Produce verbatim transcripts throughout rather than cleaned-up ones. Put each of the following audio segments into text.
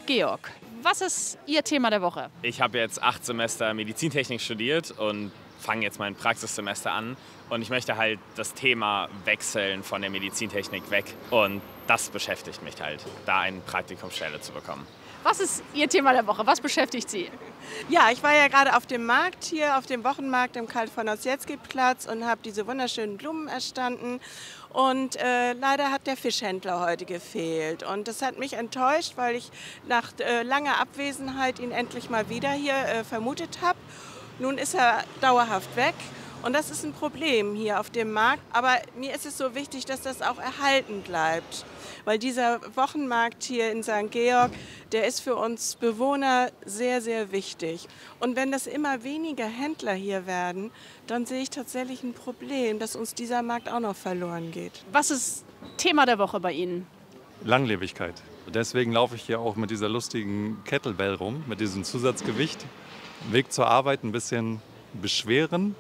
Georg. Was ist Ihr Thema der Woche? Ich habe jetzt acht Semester Medizintechnik studiert und fange jetzt mein Praxissemester an. Und ich möchte halt das Thema wechseln von der Medizintechnik weg. Und das beschäftigt mich halt, da eine Praktikumsstelle zu bekommen. Was ist Ihr Thema der Woche? Was beschäftigt Sie? Ja, ich war ja gerade auf dem Markt hier, auf dem Wochenmarkt im Karl-von-Ossietzky-Platz und habe diese wunderschönen Blumen erstanden. Und äh, leider hat der Fischhändler heute gefehlt. Und das hat mich enttäuscht, weil ich nach äh, langer Abwesenheit ihn endlich mal wieder hier äh, vermutet habe. Nun ist er dauerhaft weg. Und das ist ein Problem hier auf dem Markt. Aber mir ist es so wichtig, dass das auch erhalten bleibt. Weil dieser Wochenmarkt hier in Sankt Georg, der ist für uns Bewohner sehr, sehr wichtig. Und wenn das immer weniger Händler hier werden, dann sehe ich tatsächlich ein Problem, dass uns dieser Markt auch noch verloren geht. Was ist Thema der Woche bei Ihnen? Langlebigkeit. Deswegen laufe ich hier auch mit dieser lustigen Kettlebell rum, mit diesem Zusatzgewicht. Weg zur Arbeit ein bisschen beschweren,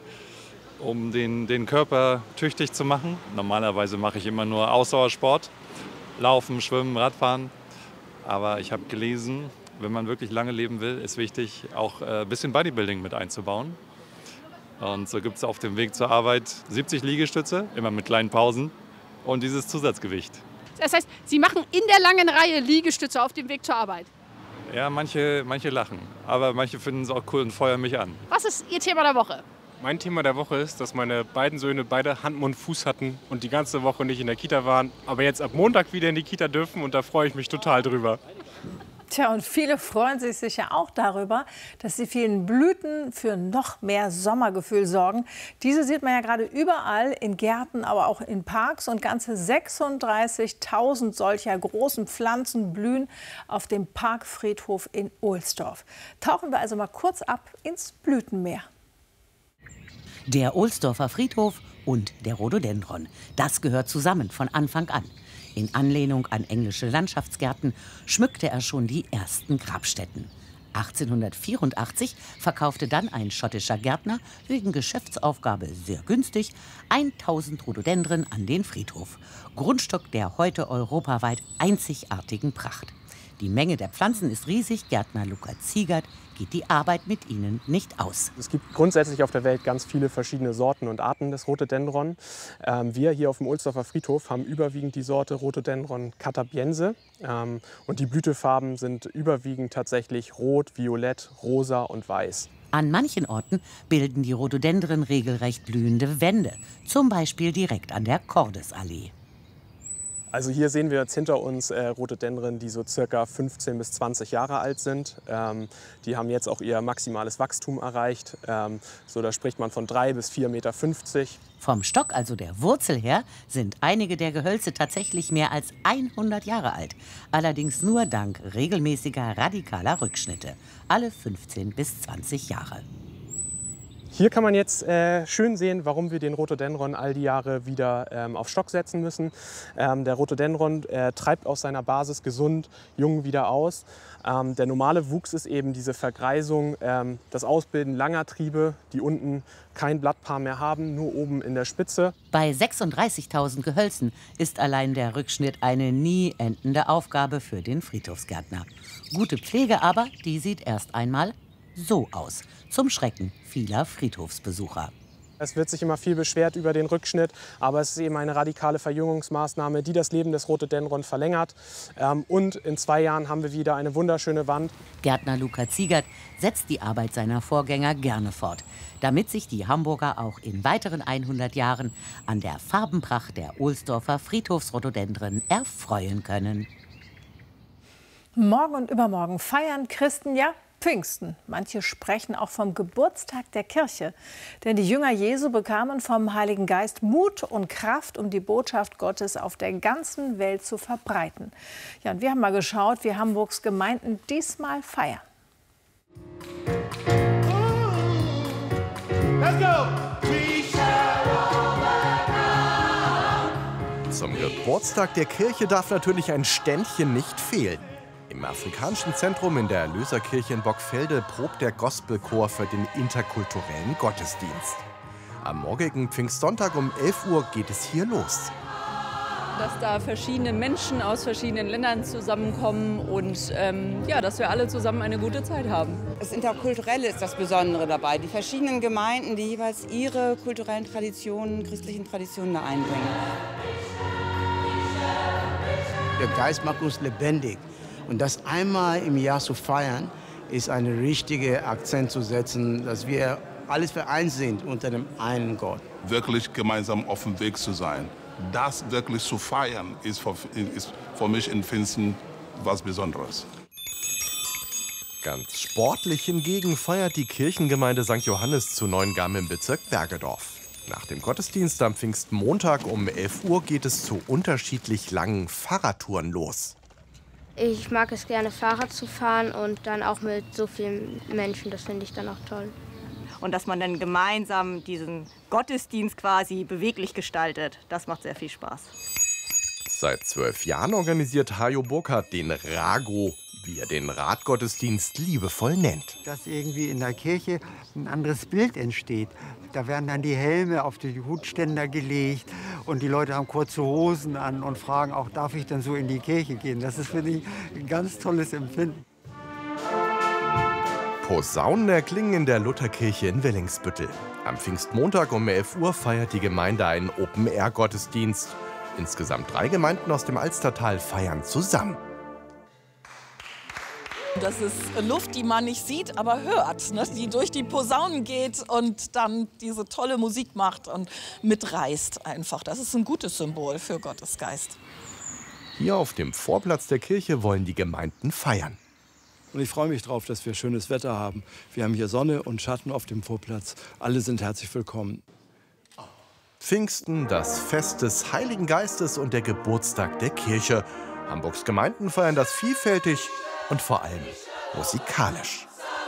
um den, den Körper tüchtig zu machen. Normalerweise mache ich immer nur Ausdauersport, Laufen, Schwimmen, Radfahren. Aber ich habe gelesen, wenn man wirklich lange leben will, ist wichtig, auch ein bisschen Bodybuilding mit einzubauen. Und so gibt es auf dem Weg zur Arbeit siebzig Liegestütze, immer mit kleinen Pausen und dieses Zusatzgewicht. Das heißt, Sie machen in der langen Reihe Liegestütze auf dem Weg zur Arbeit? Ja, manche, manche lachen, aber manche finden es auch cool und feuern mich an. Was ist Ihr Thema der Woche? Mein Thema der Woche ist, dass meine beiden Söhne beide Hand, Mund, Fuß hatten und die ganze Woche nicht in der Kita waren, aber jetzt ab Montag wieder in die Kita dürfen und da freue ich mich total drüber. Tja, und viele freuen sich sicher auch darüber, dass die vielen Blüten für noch mehr Sommergefühl sorgen. Diese sieht man ja gerade überall in Gärten, aber auch in Parks. Und ganze sechsunddreißigtausend solcher großen Pflanzen blühen auf dem Parkfriedhof in Ohlsdorf. Tauchen wir also mal kurz ab ins Blütenmeer. Der Ohlsdorfer Friedhof und der Rhododendron. Das gehört zusammen von Anfang an. In Anlehnung an englische Landschaftsgärten schmückte er schon die ersten Grabstätten. achtzehnhundertvierundachtzig verkaufte dann ein schottischer Gärtner wegen Geschäftsaufgabe sehr günstig tausend Rhododendren an den Friedhof. Grundstück der heute europaweit einzigartigen Pracht. Die Menge der Pflanzen ist riesig. Gärtner Luca Ziegert geht die Arbeit mit ihnen nicht aus. Es gibt grundsätzlich auf der Welt ganz viele verschiedene Sorten und Arten des Rhododendron. Ähm, wir hier auf dem Ohlsdorfer Friedhof haben überwiegend die Sorte Rhododendron catabiense. Ähm, und die Blütefarben sind überwiegend tatsächlich rot, violett, rosa und weiß. An manchen Orten bilden die Rhododendren regelrecht blühende Wände. Zum Beispiel direkt an der Cordesallee. Also hier sehen wir jetzt hinter uns äh, Rhododendren, die so circa fünfzehn bis zwanzig Jahre alt sind. Ähm, die haben jetzt auch ihr maximales Wachstum erreicht. Ähm, so, da spricht man von drei bis vier Meter fünfzig. Vom Stock, also der Wurzel her, sind einige der Gehölze tatsächlich mehr als hundert Jahre alt. Allerdings nur dank regelmäßiger radikaler Rückschnitte. Alle fünfzehn bis zwanzig Jahre. Hier kann man jetzt äh, schön sehen, warum wir den Rhododendron all die Jahre wieder ähm, auf Stock setzen müssen. Ähm, der Rhododendron äh, treibt aus seiner Basis gesund Jungen wieder aus. Ähm, der normale Wuchs ist eben diese Vergreisung, ähm, das Ausbilden langer Triebe, die unten kein Blattpaar mehr haben, nur oben in der Spitze. Bei sechsunddreißigtausend Gehölzen ist allein der Rückschnitt eine nie endende Aufgabe für den Friedhofsgärtner. Gute Pflege aber, die sieht erst einmal so aus, zum Schrecken vieler Friedhofsbesucher. Es wird sich immer viel beschwert über den Rückschnitt, aber es ist eben eine radikale Verjüngungsmaßnahme, die das Leben des Rhododendron verlängert. Und in zwei Jahren haben wir wieder eine wunderschöne Wand. Gärtner Luca Ziegert setzt die Arbeit seiner Vorgänger gerne fort, damit sich die Hamburger auch in weiteren hundert Jahren an der Farbenpracht der Ohlsdorfer Friedhofsrhododendren erfreuen können. Morgen und übermorgen feiern Christen ja Pfingsten. Manche sprechen auch vom Geburtstag der Kirche. Denn die Jünger Jesu bekamen vom Heiligen Geist Mut und Kraft, um die Botschaft Gottes auf der ganzen Welt zu verbreiten. Ja, und wir haben mal geschaut, wie Hamburgs Gemeinden diesmal feiern. Let's go! We shall overcome. Zum Geburtstag der Kirche darf natürlich ein Ständchen nicht fehlen. Im Afrikanischen Zentrum in der Erlöserkirche in Bockfelde probt der Gospelchor für den interkulturellen Gottesdienst. Am morgigen Pfingstsonntag um elf Uhr geht es hier los. dass da verschiedene Menschen aus verschiedenen Ländern zusammenkommen und ähm, ja, dass wir alle zusammen eine gute Zeit haben. Das Interkulturelle ist das Besondere dabei. Die verschiedenen Gemeinden, die jeweils ihre kulturellen Traditionen, christlichen Traditionen da einbringen. Der Geist macht uns lebendig. Und das einmal im Jahr zu feiern, ist ein richtiger Akzent zu setzen, dass wir alles vereint sind unter dem einen Gott. Wirklich gemeinsam auf dem Weg zu sein, das wirklich zu feiern, ist für, ist für mich in Pfingsten was Besonderes. Ganz sportlich hingegen feiert die Kirchengemeinde Sankt Johannes zu Neuengamme im Bezirk Bergedorf. Nach dem Gottesdienst am Pfingstmontag um elf Uhr geht es zu unterschiedlich langen Fahrradtouren los. Ich mag es gerne, Fahrrad zu fahren und dann auch mit so vielen Menschen. Das finde ich dann auch toll. Und dass man dann gemeinsam diesen Gottesdienst quasi beweglich gestaltet, das macht sehr viel Spaß. Seit zwölf Jahren organisiert Hajo Burkhardt den Rago, wie er den Radgottesdienst liebevoll nennt. Dass irgendwie in der Kirche ein anderes Bild entsteht. Da werden dann die Helme auf die Hutständer gelegt und die Leute haben kurze Hosen an und fragen auch, darf ich denn so in die Kirche gehen? Das ist, finde ich, ein ganz tolles Empfinden. Posaunen erklingen in der Lutherkirche in Wellingsbüttel. Am Pfingstmontag um elf Uhr feiert die Gemeinde einen Open-Air-Gottesdienst. Insgesamt drei Gemeinden aus dem Alstertal feiern zusammen. Das ist Luft, die man nicht sieht, aber hört, ne? Die durch die Posaunen geht und dann diese tolle Musik macht und mitreißt einfach. Das ist ein gutes Symbol für Gottes Geist. Hier auf dem Vorplatz der Kirche wollen die Gemeinden feiern. Und ich freue mich drauf, dass wir schönes Wetter haben. Wir haben hier Sonne und Schatten auf dem Vorplatz. Alle sind herzlich willkommen. Pfingsten, das Fest des Heiligen Geistes und der Geburtstag der Kirche. Hamburgs Gemeinden feiern das vielfältig und vor allem musikalisch.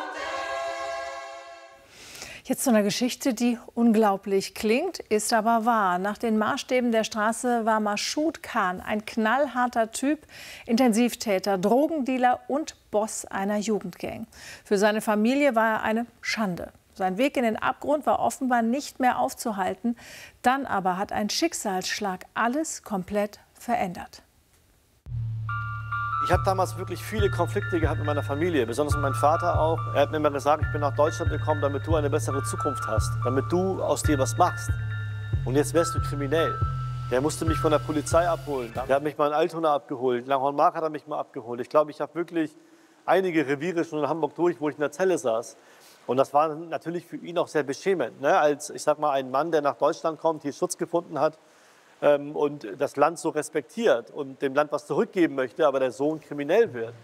Jetzt zu einer Geschichte, die unglaublich klingt, ist aber wahr. Nach den Maßstäben der Straße war Mashoud Khan ein knallharter Typ, Intensivtäter, Drogendealer und Boss einer Jugendgang. Für seine Familie war er eine Schande. Sein Weg in den Abgrund war offenbar nicht mehr aufzuhalten. Dann aber hat ein Schicksalsschlag alles komplett verändert. Ich habe damals wirklich viele Konflikte gehabt mit meiner Familie, besonders mit meinem Vater auch. Er hat mir immer gesagt, ich bin nach Deutschland gekommen, damit du eine bessere Zukunft hast, damit du aus dir was machst. Und jetzt wärst du kriminell. Der musste mich von der Polizei abholen. Der hat mich mal in Altona abgeholt. In Langhornmark hat er mich mal abgeholt. Ich glaube, ich habe wirklich einige Reviere schon in Hamburg durch, wo ich in der Zelle saß. Und das war natürlich für ihn auch sehr beschämend, ne? Als, ich sag mal, ein Mann, der nach Deutschland kommt, hier Schutz gefunden hat, und das Land so respektiert und dem Land was zurückgeben möchte, aber der Sohn kriminell wird.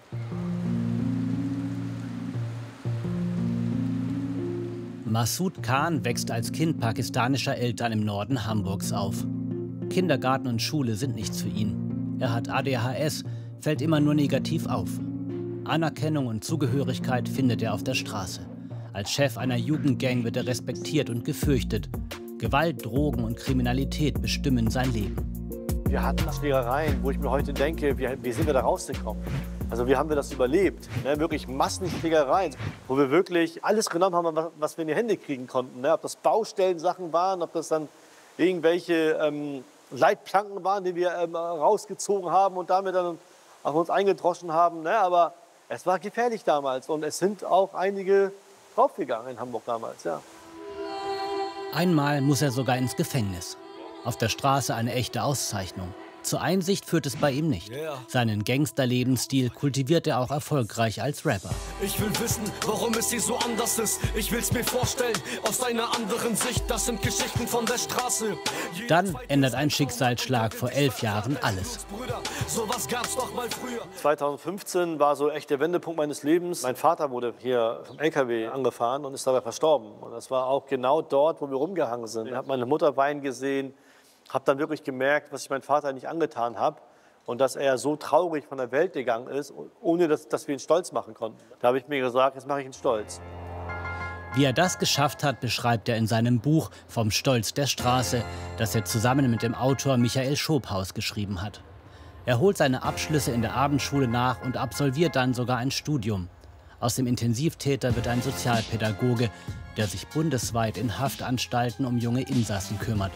Mashoud Khan wächst als Kind pakistanischer Eltern im Norden Hamburgs auf. Kindergarten und Schule sind nichts für ihn. Er hat A D H S, fällt immer nur negativ auf. Anerkennung und Zugehörigkeit findet er auf der Straße. Als Chef einer Jugendgang wird er respektiert und gefürchtet. Gewalt, Drogen und Kriminalität bestimmen sein Leben. Wir hatten Schlägereien, wo ich mir heute denke, wie, wie sind wir da rausgekommen? Also wie haben wir das überlebt? Ne? Wirklich Massenschlägereien, wo wir wirklich alles genommen haben, was wir in die Hände kriegen konnten. Ne? Ob das Baustellensachen waren, ob das dann irgendwelche ähm, Leitplanken waren, die wir ähm, rausgezogen haben und damit dann auf uns eingedroschen haben. Ne? Aber es war gefährlich damals und es sind auch einige draufgegangen in Hamburg damals, ja. Einmal muss er sogar ins Gefängnis. Auf der Straße eine echte Auszeichnung. Zur Einsicht führt es bei ihm nicht. Seinen Gangster-Lebensstil kultiviert er auch erfolgreich als Rapper. Ich will wissen, warum es hier so anders ist. Ich will's mir vorstellen, aus einer anderen Sicht. Das sind Geschichten von der Straße. Dann ändert ein Schicksalsschlag vor elf Jahren alles. Sowas gab's doch mal früher. zweitausendfünfzehn war so echt der Wendepunkt meines Lebens. Mein Vater wurde hier vom L K W angefahren und ist dabei verstorben. Und das war auch genau dort, wo wir rumgehangen sind. Ich habe meine Mutter weinen gesehen. Habe dann wirklich gemerkt, was ich meinem Vater nicht angetan habe und dass er so traurig von der Welt gegangen ist, ohne dass, dass wir ihn stolz machen konnten. Da habe ich mir gesagt, jetzt mache ich ihn stolz. Wie er das geschafft hat, beschreibt er in seinem Buch Vom Stolz der Straße, das er zusammen mit dem Autor Michael Schobhaus geschrieben hat. Er holt seine Abschlüsse in der Abendschule nach und absolviert dann sogar ein Studium. Aus dem Intensivtäter wird ein Sozialpädagoge, der sich bundesweit in Haftanstalten um junge Insassen kümmert.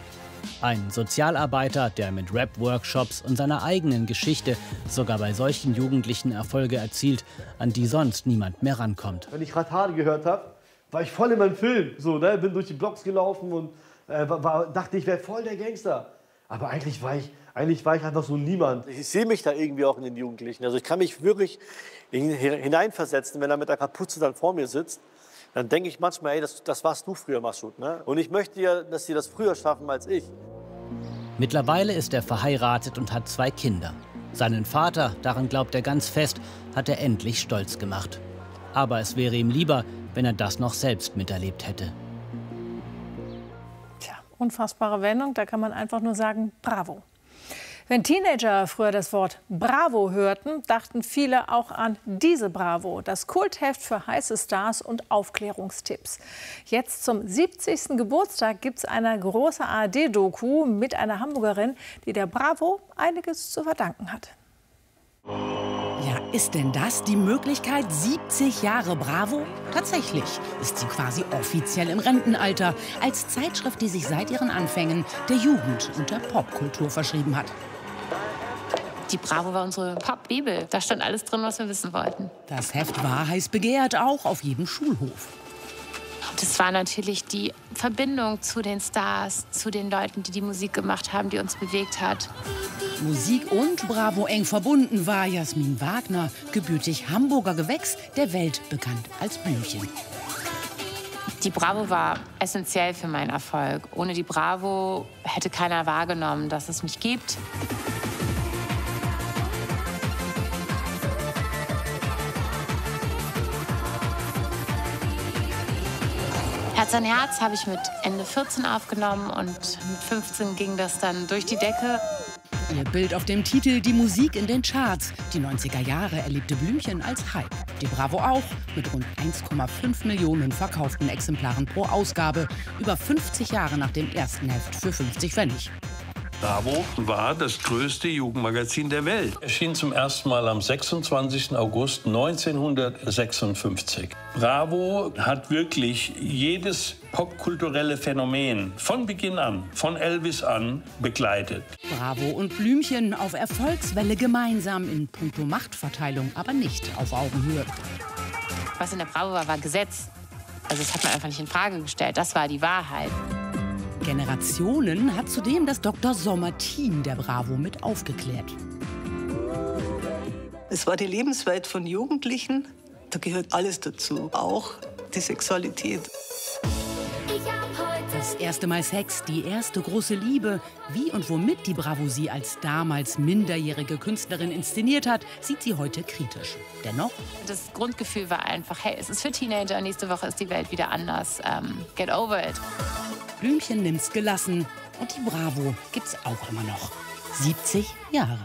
Ein Sozialarbeiter, der mit Rap-Workshops und seiner eigenen Geschichte sogar bei solchen Jugendlichen Erfolge erzielt, an die sonst niemand mehr rankommt. Wenn ich Ratade gehört habe, war ich voll in meinem Film. So, ne? Bin durch die Blocks gelaufen und äh, war, dachte, ich wäre voll der Gangster. Aber eigentlich war, ich, eigentlich war ich einfach so niemand. Ich sehe mich da irgendwie auch in den Jugendlichen. Also ich kann mich wirklich hineinversetzen, wenn er mit der Kapuze dann vor mir sitzt. Dann denke ich manchmal, ey, das, das warst du früher, Masud. Ne? Und ich möchte ja, dass sie das früher schaffen als ich. Mittlerweile ist er verheiratet und hat zwei Kinder. Seinen Vater, daran glaubt er ganz fest, hat er endlich stolz gemacht. Aber es wäre ihm lieber, wenn er das noch selbst miterlebt hätte. Tja, unfassbare Wendung, da kann man einfach nur sagen, bravo. Wenn Teenager früher das Wort Bravo hörten, dachten viele auch an diese Bravo, das Kultheft für heiße Stars und Aufklärungstipps. Jetzt zum siebzigsten Geburtstag gibt es eine große A R D-Doku mit einer Hamburgerin, die der Bravo einiges zu verdanken hat. Ja, ist denn das die Möglichkeit? siebzig Jahre Bravo? Tatsächlich ist sie quasi offiziell im Rentenalter, als Zeitschrift, die sich seit ihren Anfängen der Jugend und der Popkultur verschrieben hat. Die Bravo war unsere Pop-Bibel. Da stand alles drin, was wir wissen wollten. Das Heft war heiß begehrt, auch auf jedem Schulhof. Das war natürlich die Verbindung zu den Stars, zu den Leuten, die die Musik gemacht haben, die uns bewegt hat. Musik und Bravo eng verbunden war Jasmin Wagner, gebürtig Hamburger Gewächs, der Welt bekannt als Blümchen. Die Bravo war essentiell für meinen Erfolg. Ohne die Bravo hätte keiner wahrgenommen, dass es mich gibt. Herz an Herz habe ich mit Ende vierzehn aufgenommen und mit fünfzehn ging das dann durch die Decke. Ihr Bild auf dem Titel, die Musik in den Charts. Die neunziger Jahre erlebte Blümchen als Hype. Die Bravo auch, mit rund eins Komma fünf Millionen verkauften Exemplaren pro Ausgabe. Über fünfzig Jahre nach dem ersten Heft für fünfzig Pfennig. Bravo war das größte Jugendmagazin der Welt. Erschien zum ersten Mal am sechsundzwanzigsten August neunzehnhundertsechsundfünfzig. Bravo hat wirklich jedes popkulturelle Phänomen von Beginn an, von Elvis an, begleitet. Bravo und Blümchen auf Erfolgswelle gemeinsam in puncto Machtverteilung, aber nicht auf Augenhöhe. Was in der Bravo war, war Gesetz. Also das hat man einfach nicht in Frage gestellt. Das war die Wahrheit. Generationen hat zudem das Doktor Sommer-Team der Bravo mit aufgeklärt. Es war die Lebenswelt von Jugendlichen. Da gehört alles dazu, auch die Sexualität. Das erste Mal Sex, die erste große Liebe. Wie und womit die Bravo sie als damals minderjährige Künstlerin inszeniert hat, sieht sie heute kritisch. Dennoch? Das Grundgefühl war einfach, hey, es ist für Teenager, nächste Woche ist die Welt wieder anders. Um, get over it. Blümchen nimmt's gelassen und die Bravo gibt's auch immer noch. siebzig Jahre.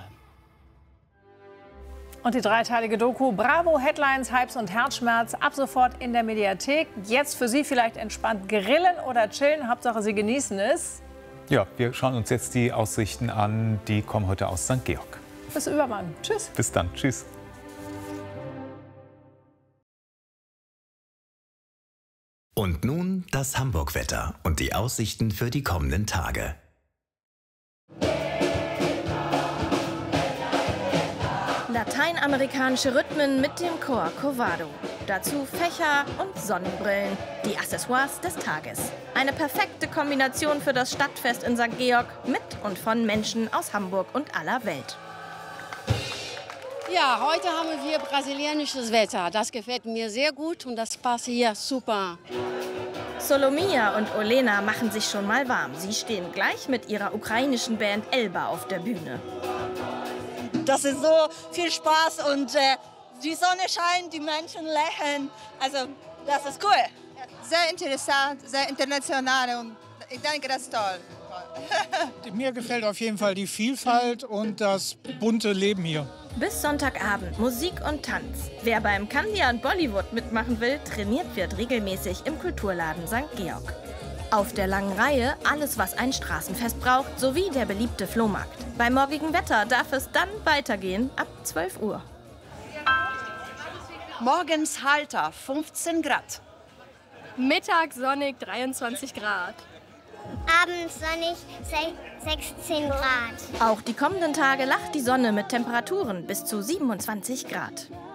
Und die dreiteilige Doku Bravo, Headlines, Hypes und Herzschmerz ab sofort in der Mediathek. Jetzt für Sie vielleicht entspannt grillen oder chillen. Hauptsache Sie genießen es. Ja, wir schauen uns jetzt die Aussichten an. Die kommen heute aus Sankt Georg. Bis übermorgen. Tschüss. Bis dann. Tschüss. Und nun das Hamburg-Wetter und die Aussichten für die kommenden Tage. Lateinamerikanische Rhythmen mit dem Chor Covado. Dazu Fächer und Sonnenbrillen, die Accessoires des Tages. Eine perfekte Kombination für das Stadtfest in Sankt Georg mit und von Menschen aus Hamburg und aller Welt. Ja, heute haben wir brasilianisches Wetter. Das gefällt mir sehr gut und das passt hier super. Solomia und Olena machen sich schon mal warm. Sie stehen gleich mit ihrer ukrainischen Band Elba auf der Bühne. Das ist so viel Spaß und äh, die Sonne scheint, die Menschen lächeln. Also das ist cool. Sehr interessant, sehr international und ich denke, das ist toll. Mir gefällt auf jeden Fall die Vielfalt und das bunte Leben hier. Bis Sonntagabend Musik und Tanz. Wer beim Kandia und Bollywood mitmachen will, trainiert wird regelmäßig im Kulturladen Sankt Georg. Auf der langen Reihe alles, was ein Straßenfest braucht, sowie der beliebte Flohmarkt. Bei morgigem Wetter darf es dann weitergehen ab zwölf Uhr. Morgens Halter, fünfzehn Grad. Mittag sonnig, dreiundzwanzig Grad. Abends sonnig sechzehn Grad. Auch die kommenden Tage lacht die Sonne mit Temperaturen bis zu siebenundzwanzig Grad.